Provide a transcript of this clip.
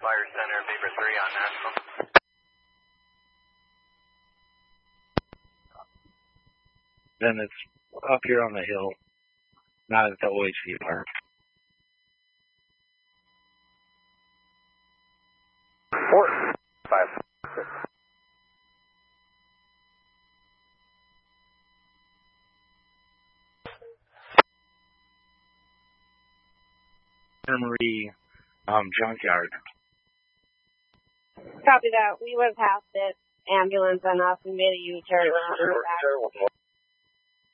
Fire Center, Beaver 3 on National. Then it's up here on the hill, not at the OHV park. Fort 5. Armory junkyard. Copy that. We went past it. Ambulance on us and made a U-turn around.